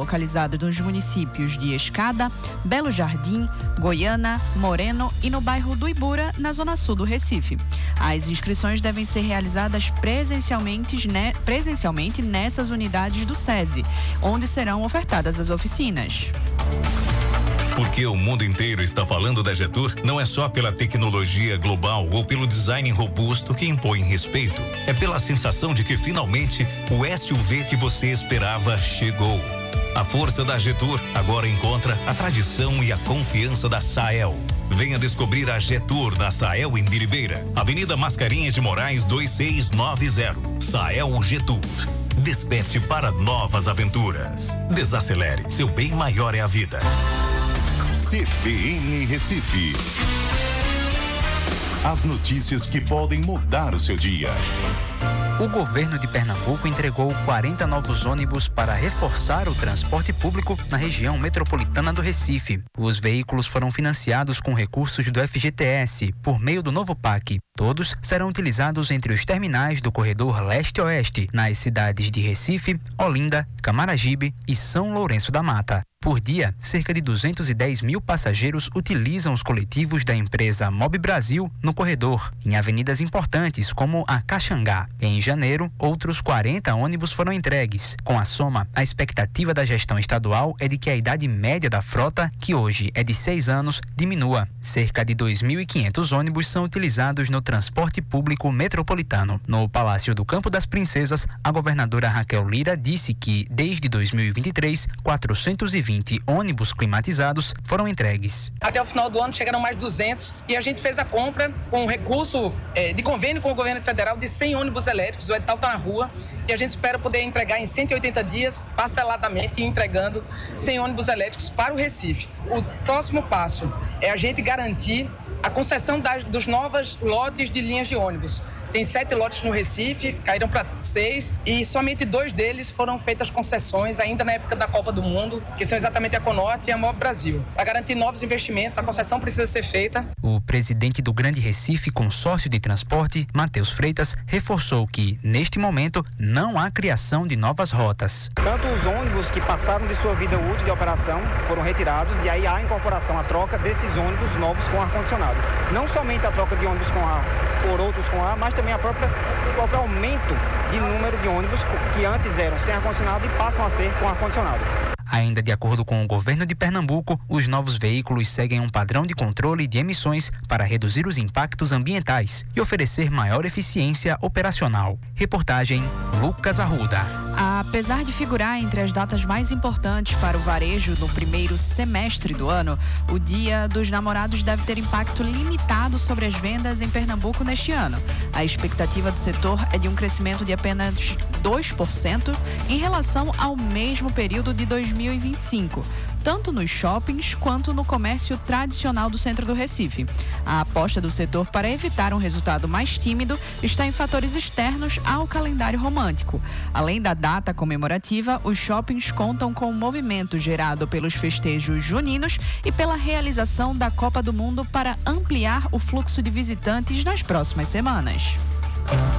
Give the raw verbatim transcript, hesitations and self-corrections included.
localizadas nos municípios de Escada, Belo Jardim, Goiânia, Moreno e no bairro do Ibura, na zona sul do Recife. As inscrições devem ser realizadas presencialmente, né, presencialmente nessas unidades do SESI, onde serão ofertadas as oficinas. Porque o mundo inteiro está falando da Getur, não é só pela tecnologia global ou pelo design robusto que impõe respeito. É pela sensação de que finalmente o S U V que você esperava chegou. A força da Getur agora encontra a tradição e a confiança da Sael. Venha descobrir a Getur na Sael em Biribeira, Avenida Mascarenhas de Moraes dois seis nove zero. Sael Getur. Desperte para novas aventuras. Desacelere, seu bem maior é a vida. C B N Recife. As notícias que podem mudar o seu dia. O governo de Pernambuco entregou quarenta novos ônibus para reforçar o transporte público na região metropolitana do Recife. Os veículos foram financiados com recursos do F G T S por meio do novo P A C. Todos serão utilizados entre os terminais do corredor leste-oeste, nas cidades de Recife, Olinda, Camaragibe e São Lourenço da Mata. Por dia, cerca de duzentos e dez mil passageiros utilizam os coletivos da empresa Mob Brasil no corredor, em avenidas importantes como a Caxangá. Em janeiro, outros quarenta ônibus foram entregues. Com a soma, a expectativa da gestão estadual é de que a idade média da frota, que hoje é de seis anos, diminua. Cerca de dois mil e quinhentos ônibus são utilizados no transporte público metropolitano. No Palácio do Campo das Princesas, a governadora Raquel Lira disse que, desde dois mil e vinte e três, quatrocentos e vinte ônibus climatizados foram entregues. Até o final do ano chegaram mais duzentos e a gente fez a compra com recurso eh, de convênio com o governo federal de cem ônibus elétricos. O edital está na rua e a gente espera poder entregar em cento e oitenta dias, parceladamente, entregando cem ônibus elétricos para o Recife. O próximo passo é a gente garantir a concessão das, dos novos lotes de linhas de ônibus. Tem sete lotes no Recife, caíram para seis e somente dois deles foram feitas concessões ainda na época da Copa do Mundo, que são exatamente a Conorte e a Mob Brasil. Para garantir novos investimentos, a concessão precisa ser feita. O presidente do Grande Recife Consórcio de Transporte, Matheus Freitas, reforçou que, neste momento, não há criação de novas rotas. Tanto os ônibus que passaram de sua vida útil de operação foram retirados e aí há a incorporação, a troca desses ônibus novos com ar-condicionado. Não somente a troca de ônibus com ar por outros com ar, mas também a própria, o próprio aumento de número de ônibus que antes eram sem ar-condicionado e passam a ser com ar-condicionado. Ainda de acordo com o governo de Pernambuco, os novos veículos seguem um padrão de controle de emissões para reduzir os impactos ambientais e oferecer maior eficiência operacional. Reportagem Lucas Arruda. Apesar de figurar entre as datas mais importantes para o varejo no primeiro semestre do ano, o Dia dos Namorados deve ter impacto limitado sobre as vendas em Pernambuco neste ano. A expectativa do setor é de um crescimento de apenas dois por cento em relação ao mesmo período de dois mil e vinte e cinco, tanto nos shoppings quanto no comércio tradicional do centro do Recife. A aposta do setor para evitar um resultado mais tímido está em fatores externos ao calendário romântico. Além da data comemorativa, os shoppings contam com o movimento gerado pelos festejos juninos e pela realização da Copa do Mundo para ampliar o fluxo de visitantes nas próximas semanas.